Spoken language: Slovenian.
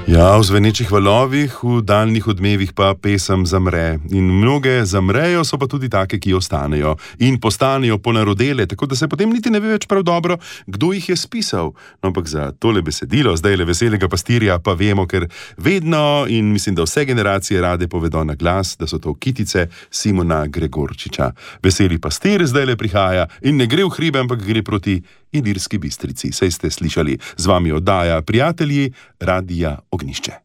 Ja, v zvenečih valovih, v daljnih odmevih pa pesem zamre. In mnoge zamrejo, so pa tudi take, ki ostanejo in postanejo ponarodele, tako da se potem niti ne ve več prav dobro, kdo jih je spisal. No, ampak za tole besedilo, zdajle Veselega pastirja, pa vemo, ker vedno in mislim, da vse generacije rade povedo na glas, da so to kitice Simona Gregorčiča. Veseli pastir zdajle prihaja in ne gre v hribe, ampak gre proti Ilirski Bistrici. Saj ste slišali, z vami oddaja Prijatelji Radia Ognjišče.